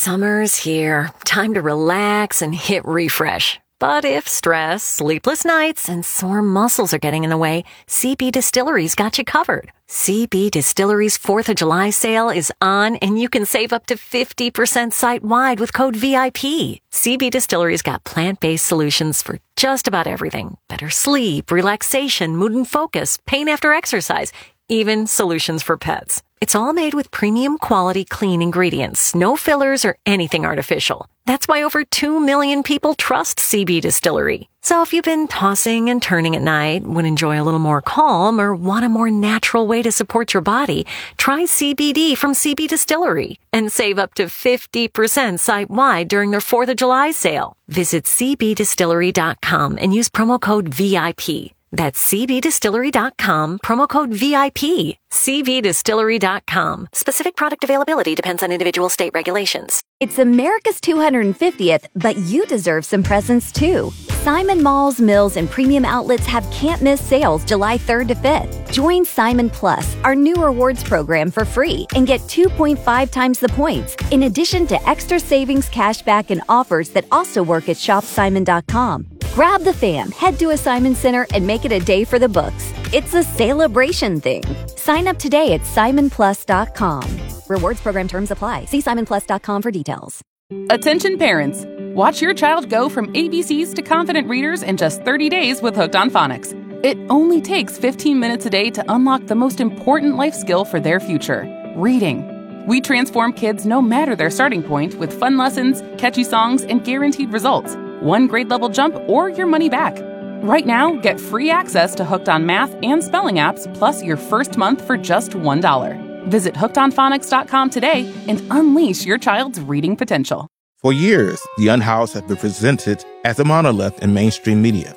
Summer's here. Time to relax and hit refresh. But if stress, sleepless nights, and sore muscles are getting in the way, CB Distillery's got you covered. CB Distillery's 4th of July sale is on, and you can save up to 50% site-wide with code VIP. CB Distillery's got plant-based solutions for just about everything. Better sleep, relaxation, mood and focus, pain after exercise, even solutions for pets. It's all made with premium quality clean ingredients, no fillers or anything artificial. That's why over 2 million people trust CB Distillery. So if you've been tossing and turning at night, would enjoy a little more calm, or want a more natural way to support your body, try CBD from CB Distillery and save up to 50% site-wide during their 4th of July sale. Visit cbdistillery.com and use promo code VIP. That's cbdistillery.com, promo code VIP. cbdistillery.com. Specific product availability depends on individual state regulations. It's America's 250th, but you deserve some presents too. Simon Malls, Mills, and premium outlets have can't-miss sales July 3rd to 5th. Join Simon Plus, our new rewards program, for free and get 2.5 times the points, in addition to extra savings, cashback, and offers that also work at shopsimon.com. Grab the fam, head to a Simon Center, and make it a day for the books. It's a celebration thing. Sign up today at simonplus.com. Rewards program terms apply. See simonplus.com for details. Attention parents. Watch your child go from ABCs to confident readers in just 30 days with Hooked on Phonics. It only takes 15 minutes a day to unlock the most important life skill for their future, reading. We transform kids no matter their starting point with fun lessons, catchy songs, and guaranteed results. One grade level jump or your money back. Right now, get free access to Hooked on Math and Spelling apps, plus your first month for just $1. Visit hookedonphonics.com today and unleash your child's reading potential. For years, The Unhoused have been presented as a monolith in mainstream media.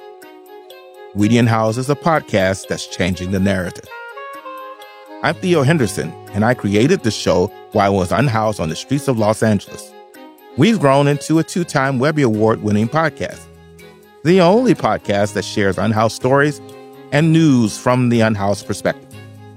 We the Unhoused is a podcast that's changing the narrative. I'm Theo Henderson, and I created the show while I was unhoused on the streets of Los Angeles. We've grown into a 2-time Webby Award-winning podcast, the only podcast that shares unhoused stories and news from the unhoused perspective.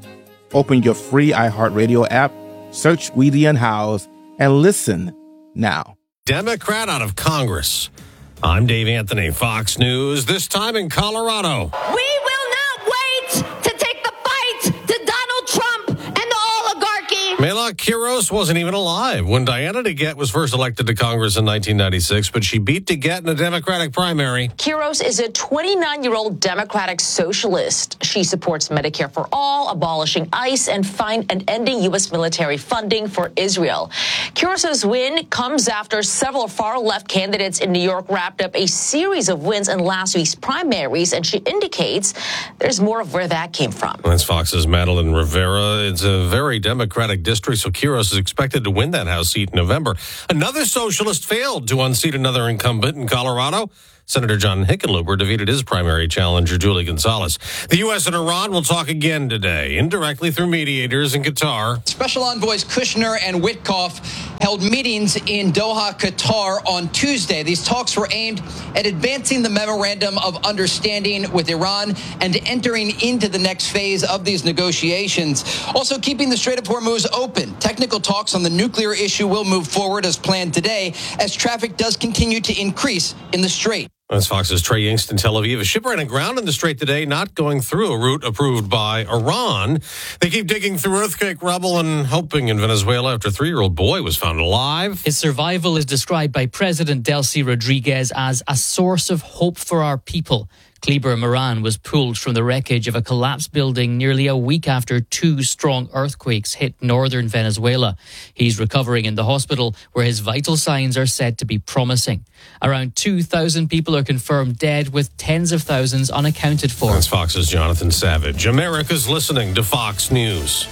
Open your free iHeartRadio app, search We the Unhoused, and listen now. Democrat out of Congress. I'm Dave Anthony, Fox News, this time in Colorado. We will not wait to take the fight to Donald Trump and the oligarchy. Mela Quiros wasn't even alive when Diana DeGette was first elected to Congress in 1996, but she beat DeGette in a Democratic primary. Quiros is a 29-year-old Democratic socialist. She supports Medicare for all, abolishing ICE, and ending U.S. military funding for Israel. Quiros's win comes after several far-left candidates in New York wrapped up a series of wins in last week's primaries, and she indicates there's more of where that came from. That's Fox's Madeline Rivera. It's a very Democratic district, so Quiros is expected to win that House seat in November. Another socialist failed to unseat another incumbent in Colorado. Senator John Hickenlooper defeated his primary challenger, Julie Gonzalez. The U.S. and Iran will talk again today, indirectly through mediators in Qatar. Special envoys Kushner and Witkoff held meetings in Doha, Qatar on Tuesday. These talks were aimed at advancing the memorandum of understanding with Iran and entering into the next phase of these negotiations. Also keeping the Strait of Hormuz open. Technical talks on the nuclear issue will move forward as planned today as traffic does continue to increase in the strait. That's Fox's Trey Yingst in Tel Aviv. A ship ran aground in the Strait today, not going through a route approved by Iran. They keep digging through earthquake rubble and hoping in Venezuela after a 3-year-old boy was found alive. His survival is described by President Delcy Rodriguez as a source of hope for our people. Kleber Moran was pulled from the wreckage of a collapsed building nearly a week after 2 strong earthquakes hit northern Venezuela. He's recovering in the hospital, where his vital signs are said to be promising. Around 2,000 people are confirmed dead, with tens of thousands unaccounted for. That's Fox's Jonathan Savage. America's listening to Fox News.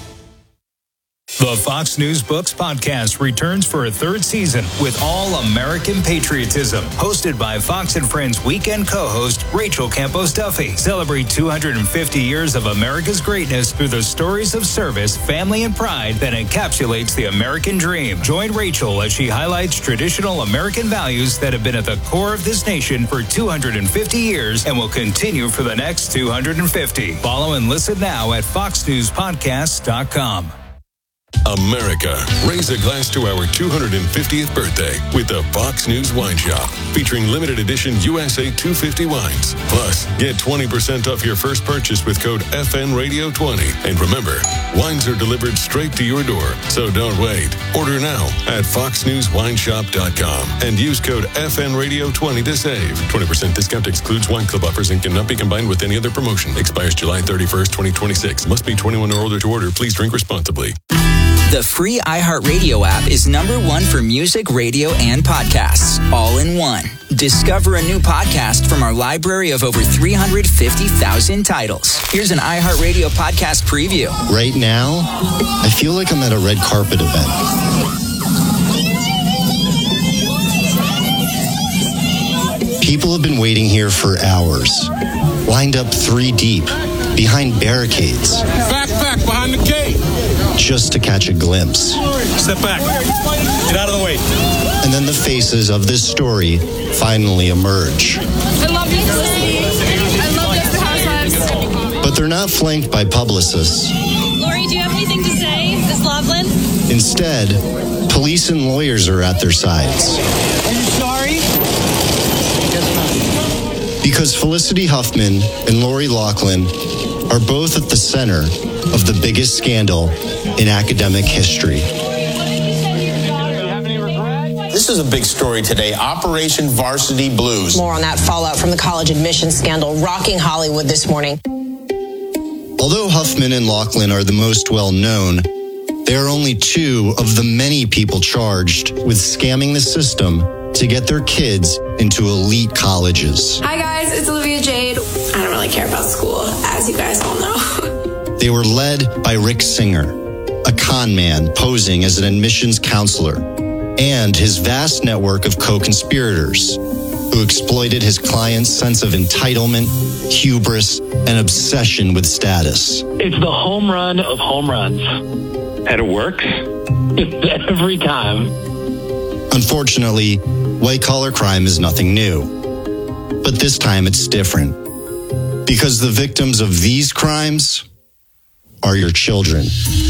The Fox News Books podcast returns for a 3rd season with all American patriotism. Hosted by Fox and Friends weekend co-host Rachel Campos Duffy. Celebrate 250 years of America's greatness through the stories of service, family, and pride that encapsulates the American dream. Join Rachel as she highlights traditional American values that have been at the core of this nation for 250 years and will continue for the next 250. Follow and listen now at foxnewspodcasts.com. America, raise a glass to our 250th birthday with the Fox News Wine Shop, featuring limited edition USA 250 wines. Plus, get 20% off your first purchase with code FNRadio20. And remember, wines are delivered straight to your door, so don't wait. Order now at foxnewswineshop.com and use code FNRadio20 to save. 20% discount excludes wine club offers and cannot be combined with any other promotion. Expires July 31st, 2026. Must be 21 or older to order. Please drink responsibly. The free iHeartRadio app is #1 for music, radio, and podcasts, all in one. Discover a new podcast from our library of over 350,000 titles. Here's an iHeartRadio podcast preview. Right now, I feel like I'm at a red carpet event. People have been waiting here for hours, lined up 3 deep, behind barricades. Back, behind the gate. Just to catch a glimpse. Step back. Get out of the way. And then the faces of this story finally emerge. I love you, Felicity. I love Desperate Housewives. But they're not flanked by publicists. Lori, do you have anything to say? Miss Loveland? Instead, police and lawyers are at their sides. Are you sorry? Because Felicity Huffman and Lori Loughlin are both at the center of the biggest scandal in academic history. This is a big story today. Operation Varsity Blues. More on that fallout from the college admissions scandal rocking Hollywood this morning. Although Huffman and Loughlin are the most well-known, they are only 2 of the many people charged with scamming the system to get their kids into elite colleges. Hi guys, it's Olivia Jade. I don't really care about school, as you guys all know. They were led by Rick Singer, a con man posing as an admissions counselor, and his vast network of co-conspirators who exploited his client's sense of entitlement, hubris, and obsession with status. It's the home run of home runs. And it works every time. Unfortunately, white-collar crime is nothing new. But this time it's different. Because the victims of these crimes are your children.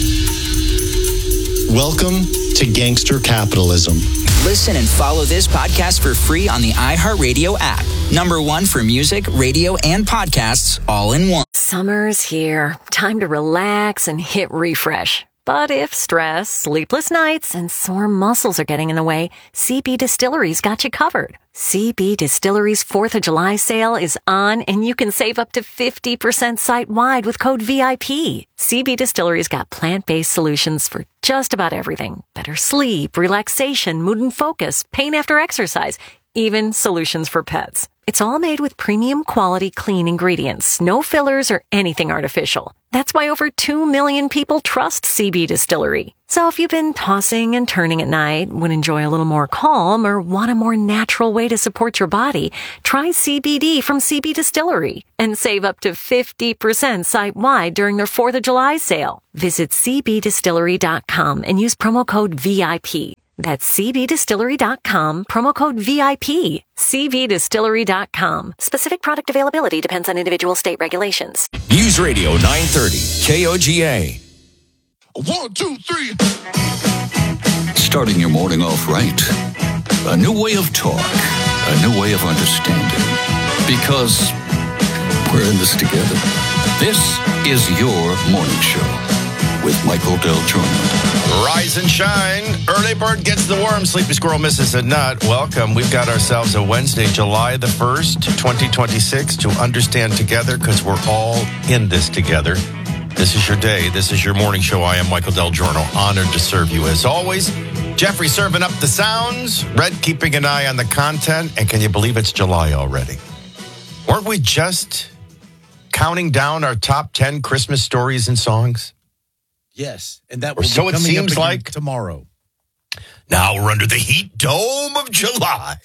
Welcome to Gangster Capitalism. Listen and follow this podcast for free on the iHeartRadio app. #1 for music, radio, and podcasts, all in one. Summer's here. Time to relax and hit refresh. But if stress, sleepless nights, and sore muscles are getting in the way, CB Distillery's got you covered. CB Distillery's 4th of July sale is on, and you can save up to 50% site-wide with code VIP. CB Distillery's got plant-based solutions for just about everything. Better sleep, relaxation, mood and focus, pain after exercise, even solutions for pets. It's all made with premium quality clean ingredients, no fillers or anything artificial. That's why over 2 million people trust CB Distillery. So if you've been tossing and turning at night, would enjoy a little more calm, or want a more natural way to support your body, try CBD from CB Distillery and save up to 50% site-wide during their 4th of July sale. Visit cbdistillery.com and use promo code VIP. That's cbdistillery.com, promo code VIP. cbdistillery.com. Specific product availability depends on individual state regulations. News Radio 930, KOGA. 1, 2, 3. Starting your morning off right. A new way of talk. A new way of understanding. Because we're in this together. This is your morning show with Michael Del Giorno. Rise and shine. Early bird gets the worm. Sleepy squirrel misses a nut. Welcome. We've got ourselves a Wednesday, July the 1st, 2026 to understand together, because we're all in this together. This is your day. This is your morning show. I am Michael Del Giorno. Honored to serve you as always. Jeffrey serving up the sounds. Red keeping an eye on the content. And can you believe it's July already? Weren't we just counting down our top 10 Christmas stories and songs? Yes, and that will so be it coming seems up like tomorrow. Now we're under the heat dome of July.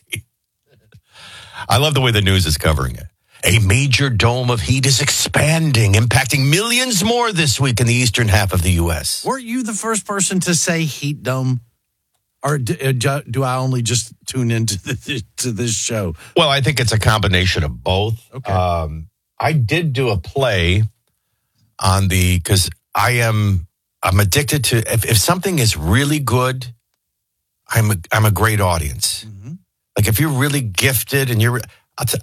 I love the way the news is covering it. A major dome of heat is expanding, impacting millions more this week in the eastern half of the U.S. Weren't you the first person to say heat dome? Or do I only just tune into to this show? Well, I think it's a combination of both. Okay. I did do a play on because I am I'm addicted to, if something is really good, I'm a great audience. Mm-hmm. Like if you're really gifted and you're,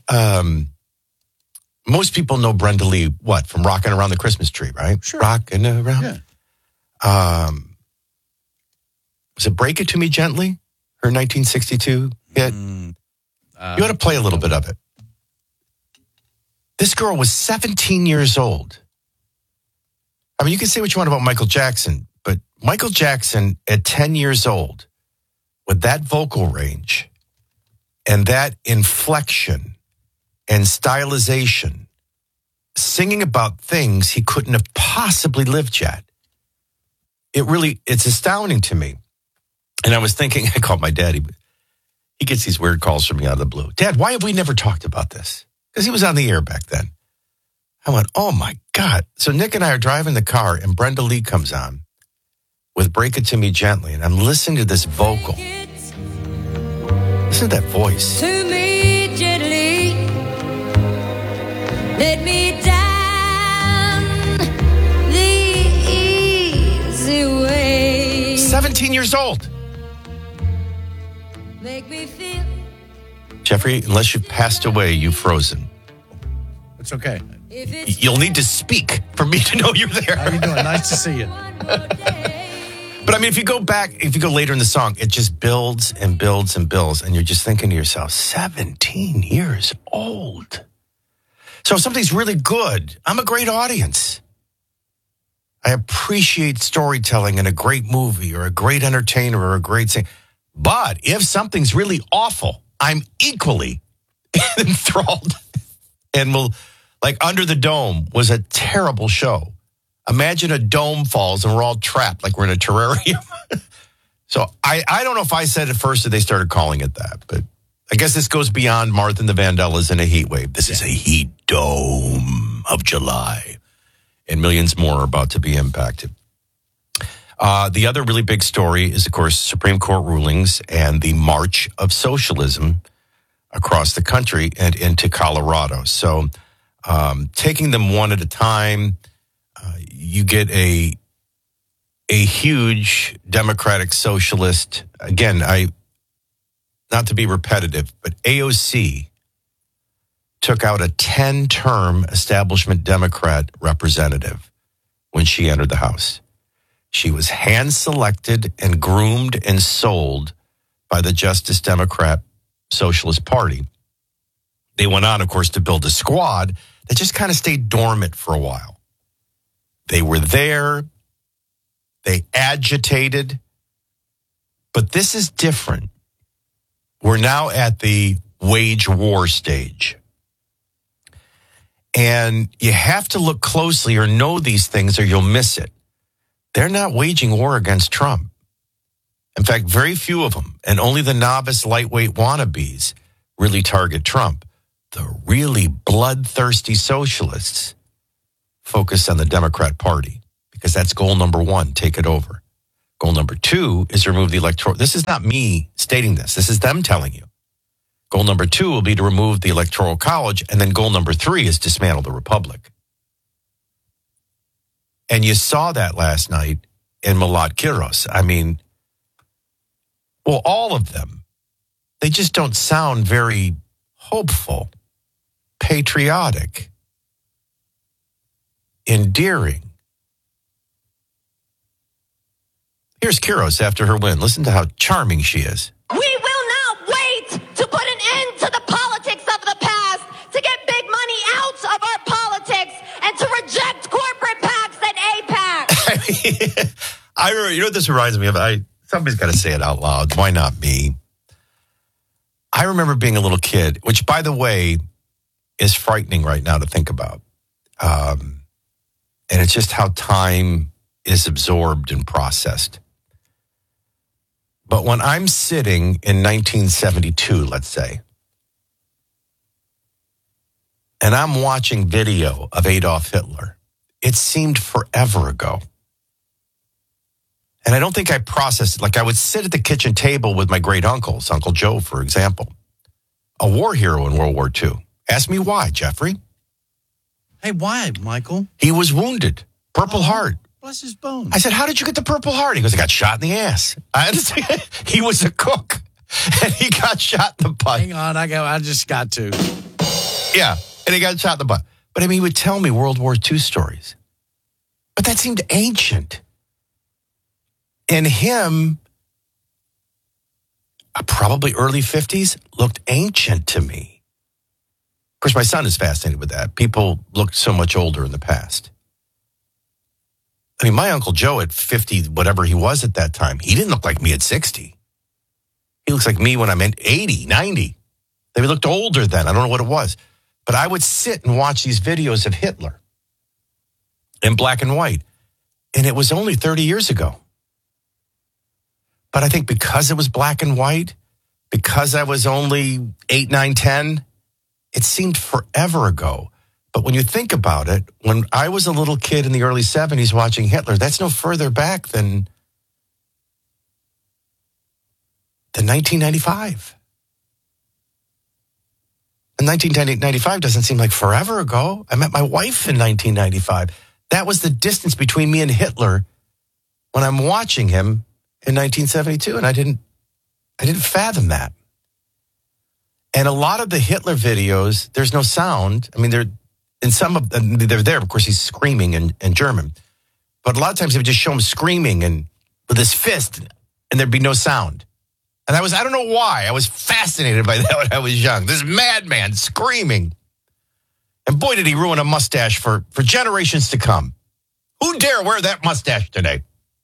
most people know Brenda Lee, from Rockin' Around the Christmas Tree, right? Sure. Rockin' Around. Yeah. Was it Break It To Me Gently? Her 1962 hit? You ought to play a little bit of it. This girl was 17 years old. I mean, you can say what you want about Michael Jackson, but Michael Jackson at 10 years old, with that vocal range and that inflection and stylization, singing about things he couldn't have possibly lived yet. It's astounding to me. And I was thinking, I called my daddy. He gets these weird calls from me out of the blue. Dad, why have we never talked about this? Because he was on the air back then. I went, oh my God. So Nick and I are driving the car and Brenda Lee comes on with Break It To Me Gently. And I'm listening to this vocal. Listen to that voice. To me gently, let me down the easy way. 17 years old. Make me feel. Jeffrey, unless you've passed away, you've frozen. It's okay. You'll need to speak for me to know you're there. How you doing? Nice to see you. But I mean, if you go later in the song, it just builds and builds and builds. And you're just thinking to yourself, 17 years old. So if something's really good, I'm a great audience. I appreciate storytelling in a great movie or a great entertainer or a great singer. But if something's really awful, I'm equally enthralled. And like Under the Dome was a terrible show. Imagine a dome falls and we're all trapped like we're in a terrarium. So I don't know if I said it first or they started calling it that. But I guess this goes beyond Martha and the Vandellas in a heat wave. This is a heat dome of July. And millions more are about to be impacted. The other really big story is, of course, Supreme Court rulings and the march of socialism across the country and into Colorado. So taking them one at a time, you get a huge Democratic Socialist. Again, not to be repetitive, but AOC took out a 10-term establishment Democrat representative when she entered the House. She was hand-selected and groomed and sold by the Justice Democrat Socialist Party. They went on, of course, to build a squad that just kind of stayed dormant for a while. They were there. They agitated. But this is different. We're now at the wage war stage. And you have to look closely or know these things or you'll miss it. They're not waging war against Trump. In fact, very few of them, and only the novice lightweight wannabes really target Trump. The really bloodthirsty socialists focus on the Democrat Party because that's goal number one, take it over. Goal number two is remove the electoral. This is not me stating this. This is them telling you. Goal number two will be to remove the Electoral College, and then goal number three is dismantle the Republic. And you saw that last night in Milad Kiros. I mean, well, all of them, they just don't sound very hopeful, patriotic, endearing. Here's Kiros after her win. Listen to how charming she is. We will not wait to put an end to the politics of the past, to get big money out of our politics, and to reject corporate PACs and APACs. I remember, you know what this reminds me of? Somebody's got to say it out loud. Why not me? I remember being a little kid, which, by the way, is frightening right now to think about. And it's just how time is absorbed and processed. But when I'm sitting in 1972, let's say, and I'm watching video of Adolf Hitler, it seemed forever ago. And I don't think I processed it. Like I would sit at the kitchen table with my great uncles, Uncle Joe, for example, a war hero in World War II. Ask me why, Jeffrey. Hey, why, Michael? He was wounded. Purple Heart. Bless his bones. I said, how did you get the Purple Heart? He goes, I got shot in the ass. I understand. He was a cook, and he got shot in the butt. Hang on, I just got to. Yeah, and he got shot in the butt. But I mean, he would tell me World War II stories. But that seemed ancient. And him, probably early 50s, looked ancient to me. Of course, my son is fascinated with that. People looked so much older in the past. I mean, my Uncle Joe at 50, whatever he was at that time, he didn't look like me at 60. He looks like me when I'm 80, 90. They looked older then. I don't know what it was. But I would sit and watch these videos of Hitler in black and white. And it was only 30 years ago. But I think because it was black and white, because I was only 8, 9, 10, it seemed forever ago. But when you think about it, when I was a little kid in the early 70s watching Hitler, that's no further back than 1995. And 1995 doesn't seem like forever ago. I met my wife in 1995. That was the distance between me and Hitler when I'm watching him in 1972, and I didn't fathom that. And a lot of the Hitler videos, there's no sound. I mean, they're there. Of course, he's screaming in German, but a lot of times they would just show him screaming and with his fist, and there'd be no sound. And I don't know why. I was fascinated by that when I was young. This madman screaming. And boy, did he ruin a mustache for generations to come. Who dare wear that mustache today?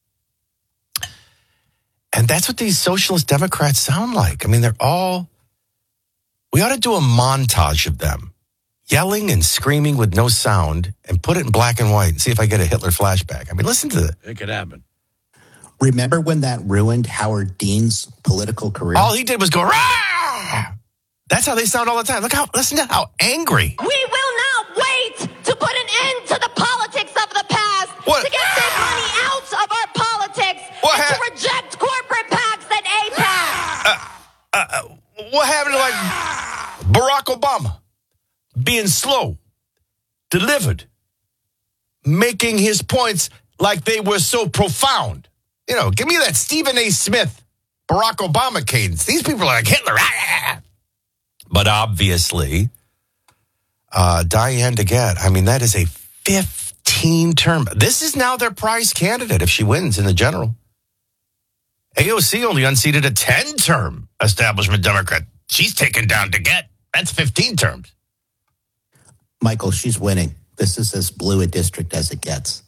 And that's what these socialist Democrats sound like. I mean, we ought to do a montage of them yelling and screaming with no sound and put it in black and white and see if I get a Hitler flashback. I mean, listen to it. It could happen. Remember when that ruined Howard Dean's political career? All he did was go, rah! That's how they sound all the time. Listen to how angry. We will not wait to put an end to the politics of the past, to get big money out of our politics, and to reject corporate PACs and APACs. What happened to Barack Obama being slow, delivered, making his points like they were so profound? You know, give me that Stephen A. Smith, Barack Obama cadence. These people are like Hitler. But obviously, Diane DeGette, I mean, that is a 15-term. This is now their prize candidate if she wins in the general. AOC only unseated a 10-term establishment Democrat. She's taken down DeGette. That's 15 terms. Michael, she's winning. This is as blue a district as it gets.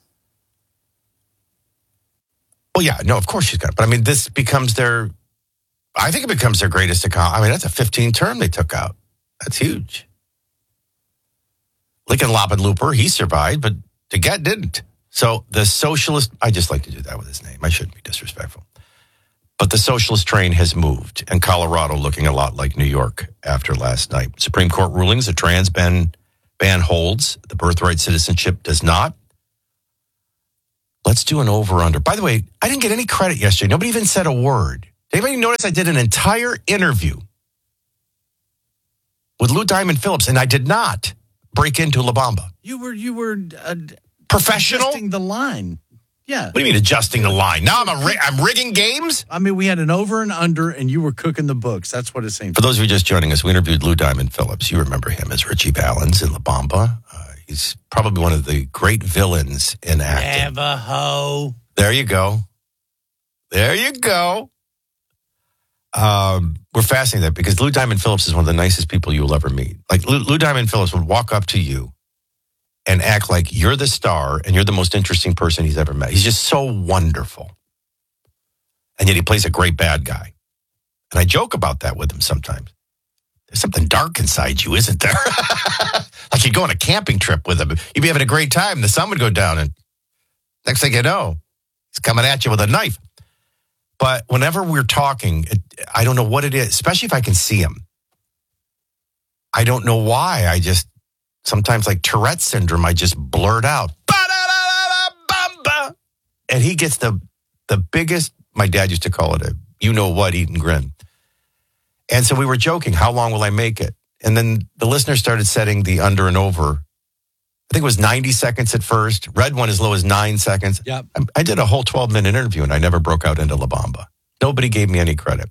Well, yeah, no, of course she's got it. But I mean, this becomes I think it becomes their greatest account. I mean, that's a 15 term they took out. That's huge. Lincoln Loppenlooper, he survived, but DeGette didn't. So the socialist, I just like to do that with his name. I shouldn't be disrespectful. But the socialist train has moved, and Colorado looking a lot like New York after last night. Supreme Court rulings, a trans ban holds. The birthright citizenship does not. Let's do an over-under. By the way, I didn't get any credit yesterday. Nobody even said a word. Did anybody notice I did an entire interview with Lou Diamond Phillips, and I did not break into La Bamba? You were professional? Adjusting the line. Yeah. What do you mean adjusting the line? Now I'm rigging games? I mean, we had an over and under, and you were cooking the books. That's what it seemed. For those of you just joining us, we interviewed Lou Diamond Phillips. You remember him as Richie Valens in La Bamba. He's probably one of the great villains in acting. Navajo. There you go. There you go. We're fascinated because Lou Diamond Phillips is one of the nicest people you will ever meet. Like Lou Diamond Phillips would walk up to you and act like you're the star and you're the most interesting person he's ever met. He's just so wonderful. And yet he plays a great bad guy. And I joke about that with him sometimes. There's something dark inside you, isn't there? Like you'd go on a camping trip with him. You'd be having a great time. The sun would go down and next thing you know, he's coming at you with a knife. But whenever we're talking, I don't know what it is, especially if I can see him. I don't know why. I just, sometimes like Tourette syndrome, I just blurt out. And he gets the biggest, my dad used to call it a you-know-what, eat and grin. And so we were joking, how long will I make it? And then the listener started setting the under and over I think it was 90 seconds at first. Red went as low as 9 seconds. Yep. I did a whole 12-minute interview, and I never broke out into La Bamba. Nobody gave me any credit.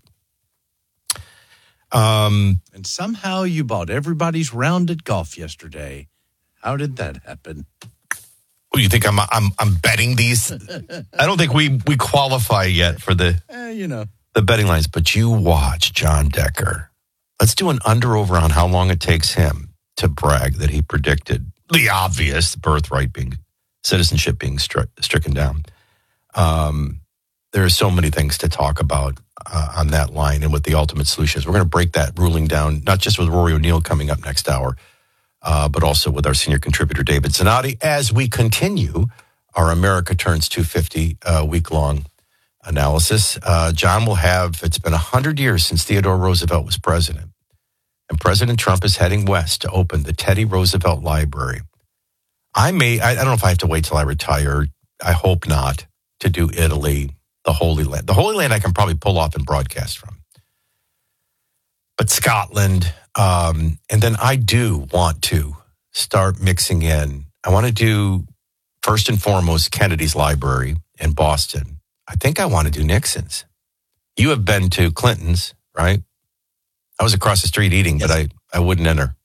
And somehow you bought everybody's round at golf yesterday. How did that happen? Well, you think I'm betting these? I don't think we qualify yet for the the betting lines. But you watch John Decker. Let's do an under-over on how long it takes him to brag that he predicted the obvious, birthright being, citizenship being stricken down. There are so many things to talk about on that line and what the ultimate solution is. We're going to break that ruling down, not just with Rory O'Neill coming up next hour, but also with our senior contributor, David Zanotti, as we continue our America Turns 250 week-long analysis. John will have, it's been 100 years since Theodore Roosevelt was president. And President Trump is heading west to open the Teddy Roosevelt Library. I don't know if I have to wait till I retire. I hope not, to do Italy, the Holy Land. The Holy Land I can probably pull off and broadcast from. But Scotland, and then I do want to start mixing in. I want to do, first and foremost, Kennedy's Library in Boston. I think I want to do Nixon's. You have been to Clinton's, right? I was across the street eating, yes. But I wouldn't enter.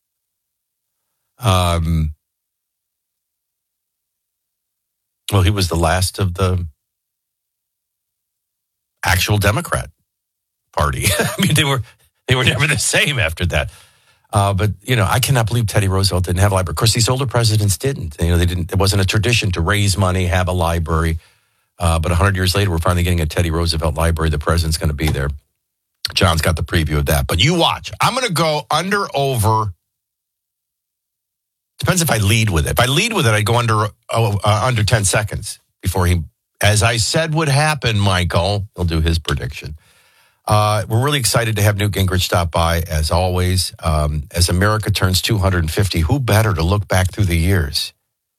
Well, he was the last of the actual Democrat Party. I mean, they were never the same after that. But I cannot believe Teddy Roosevelt didn't have a library. Of course, these older presidents didn't. They didn't. It wasn't a tradition to raise money, have a library. But 100 years later, we're finally getting a Teddy Roosevelt library. The president's going to be there. John's got the preview of that. But you watch. I'm going to go over. Depends if I lead with it. If I lead with it, I'd go under 10 seconds before he, as I said would happen, Michael, he'll do his prediction. We're really excited to have Newt Gingrich stop by, as always. As America turns 250, who better to look back through the years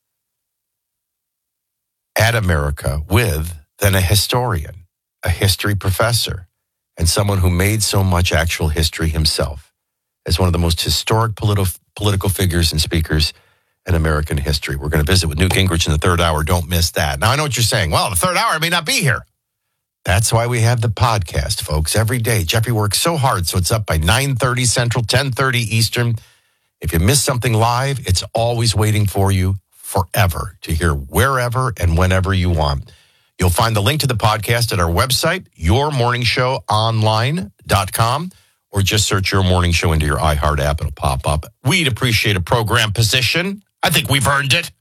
at America with than a historian, a history professor, and someone who made so much actual history himself as one of the most historic political figures and speakers in American history. We're going to visit with Newt Gingrich in the third hour. Don't miss that. Now, I know what you're saying. Well, the third hour, I may not be here. That's why we have the podcast, folks. Every day, Jeffrey works so hard, so it's up by 9:30 Central, 10:30 Eastern. If you miss something live, it's always waiting for you forever to hear wherever and whenever you want. You'll find the link to the podcast at our website, yourmorningshowonline.com, or just search Your Morning Show into your iHeart app. It'll pop up. We'd appreciate a program position. I think we've earned it.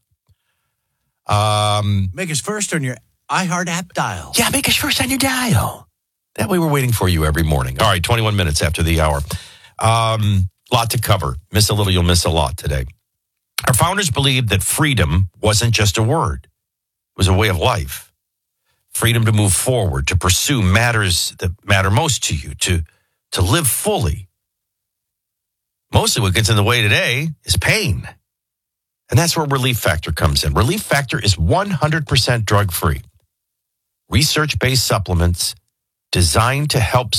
Make us first on your iHeart app dial. Yeah, make us first on your dial. That way we're waiting for you every morning. All right, 21 minutes after the hour. Lot to cover. Miss a little, you'll miss a lot today. Our founders believed that freedom wasn't just a word. It was a way of life. Freedom to move forward, to pursue matters that matter most to you, to live fully. Mostly what gets in the way today is pain. And that's where Relief Factor comes in. Relief Factor is 100% drug-free. Research-based supplements designed to help